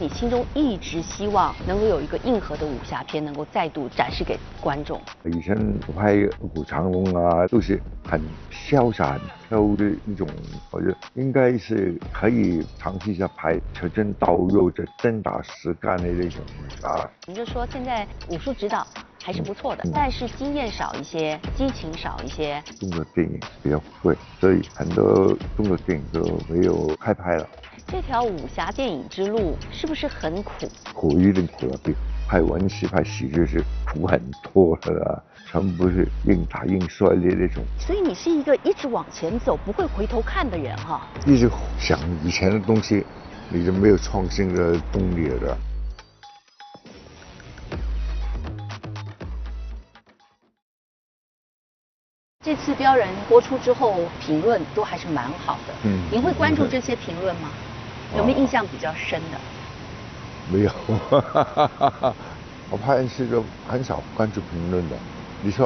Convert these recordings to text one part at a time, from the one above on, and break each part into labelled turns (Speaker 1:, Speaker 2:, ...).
Speaker 1: 你心中一直希望能够有一个硬核的武侠片，能够再度展示给观众。
Speaker 2: 以前拍《卧虎藏龙》啊，都是很潇洒、很飘的一种，我觉得应该是可以尝试一下拍车真刀肉的、真打实干的那种啊。
Speaker 1: 你就说现在武术指导还是不错的，但是经验少一些，激情少一些。
Speaker 2: 中国电影比较贵，所以很多中国电影都没有开拍了。
Speaker 1: 这条武侠电影之路是不是很苦？
Speaker 2: 苦一定苦了，比拍文戏、拍喜剧是苦很多的啊，全部是硬打硬摔的那种。
Speaker 1: 所以你是一个一直往前走、不会回头看的人哈。
Speaker 2: 一直想以前的东西，你就没有创新的动力了。
Speaker 1: 这次《镖人》播出之后，评论都还是蛮好的。您会关注这些评论吗？有没有印象比较深的？
Speaker 2: 没有，我拍戏就很少关注评论的。你说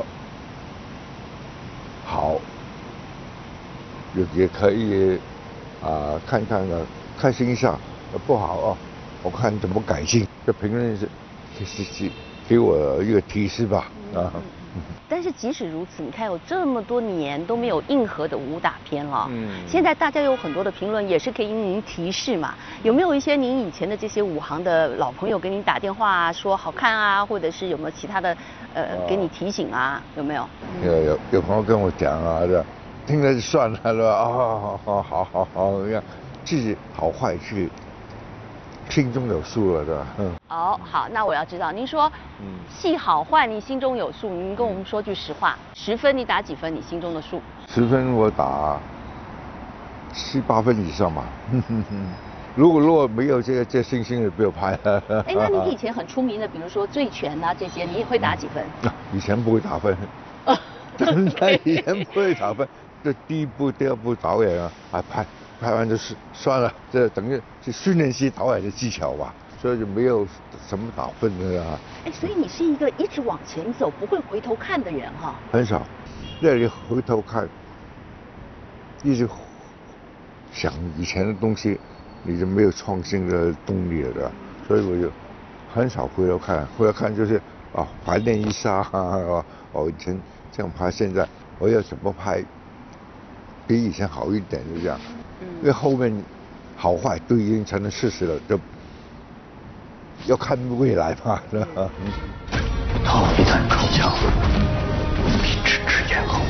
Speaker 2: 好，也可以看看开心一下。不好哦，我看怎么改进。这评论是给我一个提示吧啊。
Speaker 1: 但是即使如此，你看有这么多年都没有硬核的武打片了。现在大家有很多的评论也是可以您提示嘛。有没有一些您以前的这些武行的老朋友给您打电话说好看啊，或者是有没有其他的给你提醒啊？有没有？
Speaker 2: 有朋友跟我讲啊，听了就算了，是吧？好，自己好坏是心中有数了，对吧？
Speaker 1: 好，那我要知道，您说戏好坏你心中有数，您跟我们说句实话，10分你打几分？你心中的数
Speaker 2: ？10分我打7、8分以上吧。如果没有这星星就不要拍了。
Speaker 1: 那你以前很出名的，比如说醉拳啊这些，你也会打几分？
Speaker 2: 以前不会打分，真的以前不会打分。这第一部、第二部导演拍完就是算了，这等于是训练些导演的技巧吧，所以就没有什么打分的啊。
Speaker 1: 所以你是一个一直往前走、不会回头看的人哈。
Speaker 2: 很少，那你回头看，一直想以前的东西，你就没有创新的动力了，所以我就很少回头看。回头看就是怀念一下以前这样拍，现在我要怎么拍，比以前好一点，就这样。因为后面好坏都已经成了事实了，就要看未来嘛。
Speaker 3: 他一旦出墙，比咫尺远后。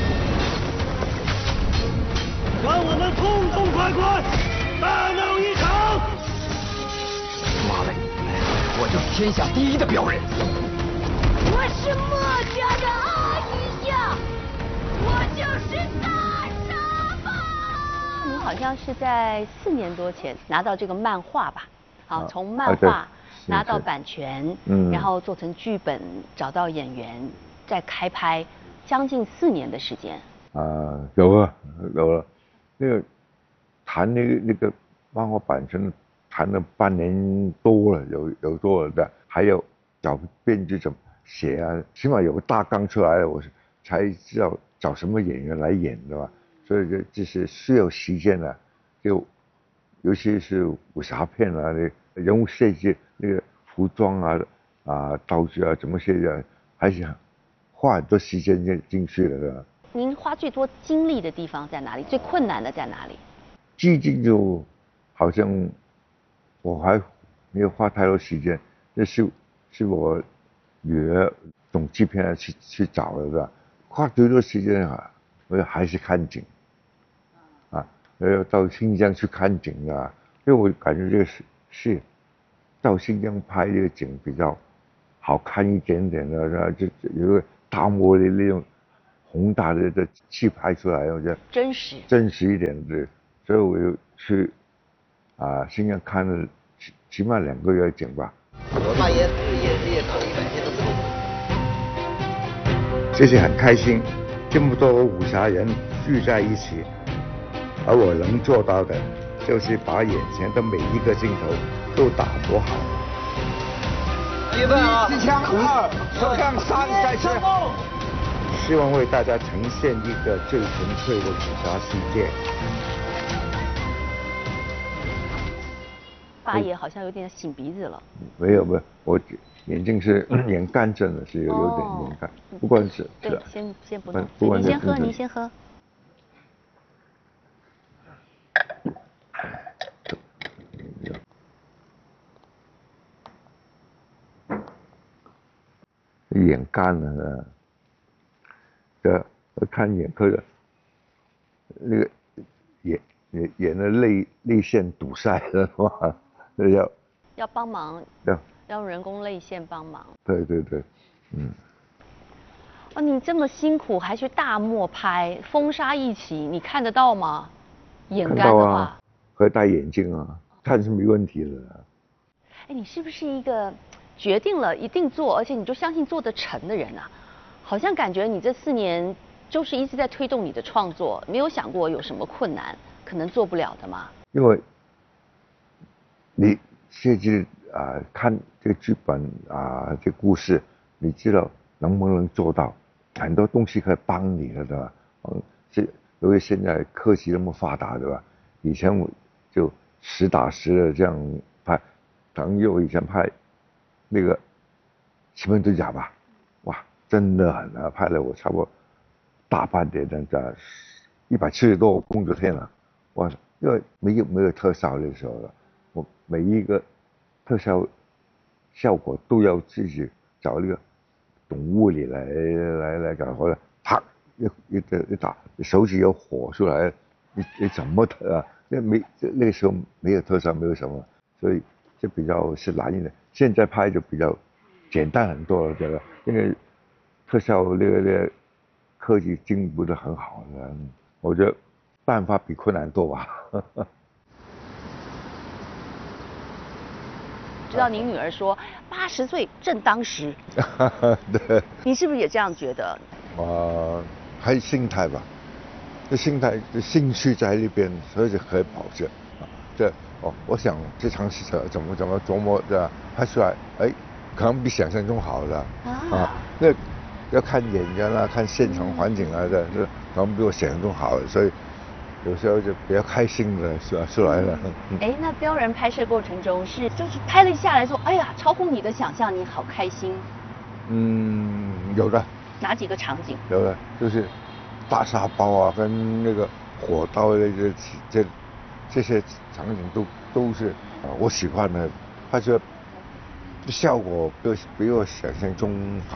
Speaker 4: 让我们痛痛快快大闹一场！
Speaker 3: 抓了你，我就是天下第一的镖人。
Speaker 5: 我是墨家的阿一夏，我就是大沙发。
Speaker 1: 您好像是在4年多前拿到这个漫画吧？好，从漫画拿到版权，然后做成剧本，找到演员，再开拍，将近4年的时间。
Speaker 2: 有了。那个谈那个漫画版权谈了半年多了，有多了的，还有找编剧怎么写啊，起码有个大纲出来了，我才知道找什么演员来演的吧。所以这是需要时间的，尤其是武侠片啊，那人物设计、那个服装道具啊，怎么设计，还是花很多时间进去了的。
Speaker 1: 您花最多精力的地方在哪里？最困难的在哪里？
Speaker 2: 最近就好像我还没有花太多时间，那是我女儿懂制片去找的，是吧？花最多时间我还是看景，要到新疆去看景啊，因为我感觉这个是到新疆拍这个景比较好看一点点的，是吧？就有个大漠的那种宏大的气拍出来，我觉得真实一点的，所以我就去新疆看了起码2个月景吧。
Speaker 6: 我大爷日夜搞100天的
Speaker 2: 这次很开心，这么多武侠人聚在一起，而我能做到的，就是把眼前的每一个镜头都打磨好。
Speaker 6: 预备啊！1枪2，手枪3，再吃。
Speaker 2: 希望为大家呈现一个最纯粹的武侠世界。
Speaker 1: 大爷好像有点擤鼻子了。
Speaker 2: 没有，我眼睛是眼干症的，是有点眼干，不管是
Speaker 1: 对，先不弄，你先喝，你先喝。
Speaker 2: 眼干了，看眼科的，那个眼的泪腺堵塞了嘛，
Speaker 1: 要帮忙，要人工泪腺帮忙。
Speaker 2: 对，
Speaker 1: 哦，你这么辛苦还去大漠拍，风沙一起，你看得到吗？眼干的话，
Speaker 2: 会戴眼镜啊，看是没问题的。
Speaker 1: 哎，你是不是一个决定了一定做，而且你就相信做得成的人啊？好像感觉你这4年就是一直在推动你的创作，没有想过有什么困难可能做不了的吗？
Speaker 2: 因为你设计看这个剧本这个故事，你知道能不能做到，很多东西可以帮你的，对吧？因为现在科技那么发达，对吧？以前我就实打实的这样拍，朋友以前拍那个奇门遁甲吧，哇，真的很难，拍了我差不多大半年在170多工作天了，哇，因为没有特效的时候了，我每一个特效效果都要自己找那个懂物理来搞，或者啪一打，手指有火出来，你怎么那个时候没有特效，没有什么，所以就比较是难一点。现在拍就比较简单很多了，这个因为特效那个科技进步的很好的，我觉得办法比困难多吧。
Speaker 1: 知道您女儿说80岁正当时，
Speaker 2: 对，
Speaker 1: 你是不是也这样觉得？
Speaker 2: 还是心态吧，这心态、兴趣在那边，所以可以保证。我想这场戏怎么琢磨的拍出来，可能比想象中好的那要看演员啊，看现场环境啊的，可能比我想象中好，所以有时候就比较开心的出来了。
Speaker 1: 那标人拍摄过程中就是拍了下来说，哎呀，超乎你的想象，你好开心。
Speaker 2: 有的。
Speaker 1: 哪几个场景？
Speaker 2: 有的，就是大沙包啊，跟那个火刀的这些场景都是我喜欢的，拍摄效果比我想象中好。